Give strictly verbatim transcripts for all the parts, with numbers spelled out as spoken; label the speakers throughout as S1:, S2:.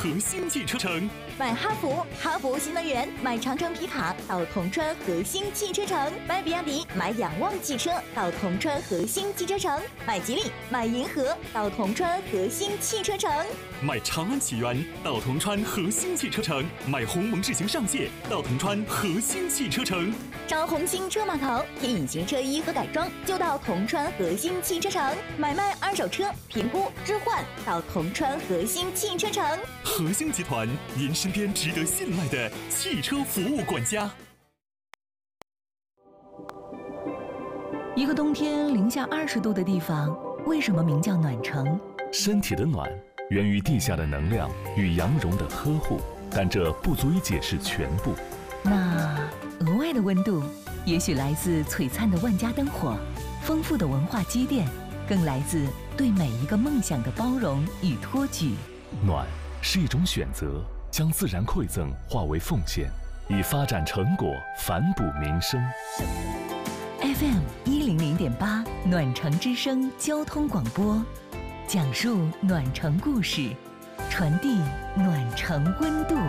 S1: 核心汽车城。
S2: 买哈弗，哈弗新能源；买长城皮卡到铜川核心汽车城；买比亚迪，买仰望汽车到铜川核心汽车城；买吉利，买银河到铜川核心汽车城；
S1: 买长安启源到铜川核心汽车城；买鸿蒙智行上界到铜川核心汽车城。
S2: 找红星车码头，贴隐形车衣和改装就到铜川核心汽车城；买卖二手车，评估置换到铜川核心汽车城。
S1: 核心集团，您身边值得信赖的汽车服务管家。
S3: 一个冬天零下二十度的地方，为什么名叫暖城？
S4: 身体的暖源于地下的能量与羊绒的呵护，但这不足以解释全部。
S3: 那额外的温度，也许来自璀璨的万家灯火，丰富的文化积淀，更来自对每一个梦想的包容与托举。
S4: 暖是一种选择，将自然馈赠化为奉献，以发展成果反哺民生。
S3: F M 一零零点八暖城之声交通广播，讲述暖城故事，传递暖城温度。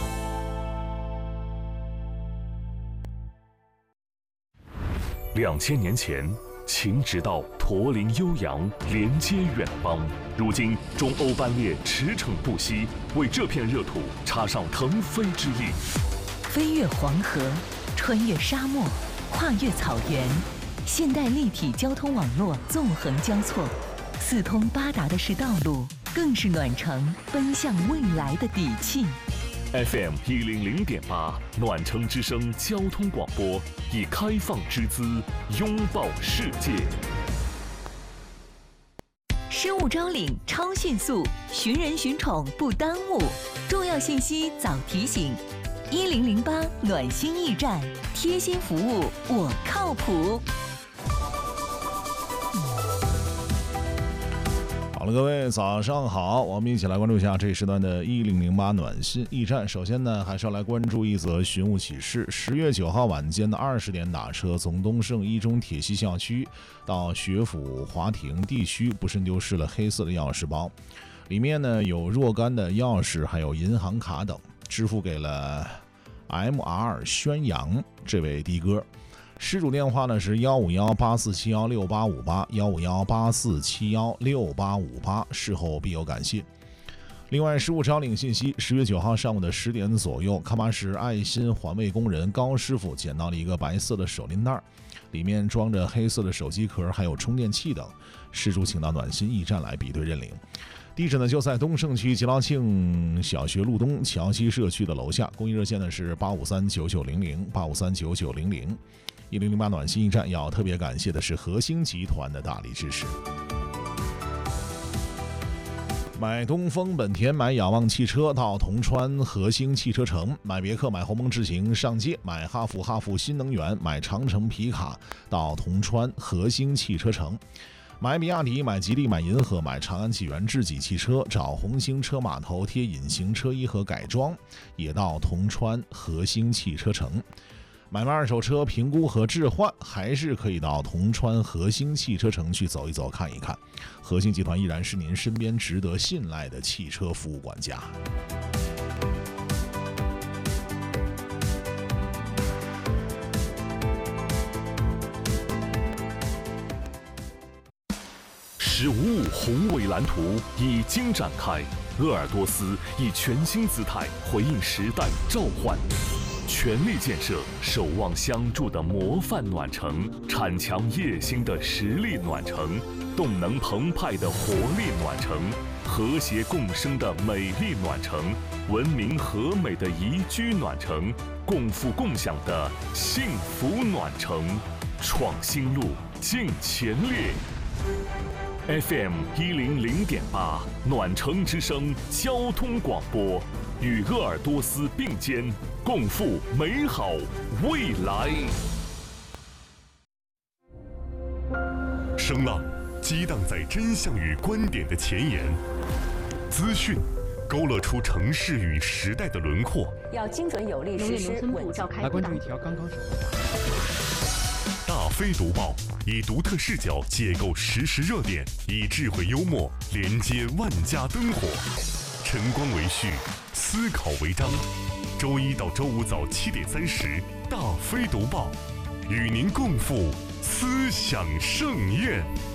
S4: 两千年前，秦直道驼铃悠扬，连接远邦。如今，中欧班列驰骋不息，为这片热土插上腾飞之翼。
S3: 飞越黄河，穿越沙漠，跨越草原，现代立体交通网络纵横交错，四通八达的是道路，更是暖城奔向未来的底气。
S4: F M 一零零点八暖城之声交通广播，以开放之姿拥抱世界。
S3: 失物招领超迅速，寻人寻宠不耽误，重要信息早提醒。一零零八暖心驿站，贴心服务，我靠谱。
S5: 好了，各位早上好，我们一起来关注一下这一时段的一零零八暖心驿站。首先呢，还是要来关注一则寻物启事。十月九号晚间的二十点打车，从东胜一中铁西校区到学府华庭地区，不慎丢失了黑色的钥匙包，里面呢有若干的钥匙，还有银行卡等，支付给了 M R 宣阳这位的哥。失主电话呢是幺五幺八四七幺六八五八幺五幺八四七幺六八五八，事后必有感谢。另外，失物招领信息：十月九号上午的十点左右，喀巴什爱心环卫工人高师傅捡到了一个白色的手拎袋，里面装着黑色的手机壳，还有充电器等。失主请到暖心驿站来比对认领。地址呢就在东胜区吉劳庆小学路东桥西社区的楼下，公益热线呢是八五三九九零零八五三九九零零。一零零八暖心驿站要特别感谢的是核星集团的大力支持。买东风本田，买仰望汽车到铜川核星汽车城；买别克，买鸿蒙智行上界；买哈弗，哈弗新能源；买长城皮卡到铜川核星汽车城；买比亚迪，买吉利，买银河，买长安启源智己汽车，找红星车码头贴隐形车衣和改装，也到铜川核星汽车城。买卖二手车评估和置换，还是可以到铜川核星汽车城去走一走看一看。核星集团依然是您身边值得信赖的汽车服务管家。
S4: 十五五宏伟蓝图已经展开，鄂尔多斯以全新姿态回应时代召唤，全力建设守望相助的模范暖城，铲强业兴的实力暖城，动能澎湃的活力暖城，和谐共生的美丽暖城，文明和美的宜居暖城，共富共享的幸福暖城，创新路，进前列。F M 一零零点八暖城之声交通广播，与鄂尔多斯并肩，共赴美好未来。
S6: 声浪激荡在真相与观点的前沿，资讯勾勒出城市与时代的轮廓。
S7: 要精准有力实施稳召开。
S8: 来关注一条刚刚
S6: 大飞读报以独特视角解构时事热点，以智慧幽默连接万家灯火。 晨光为序，思考为章。周一到周五早七点三十，大飞读报，与您共赴思想盛宴。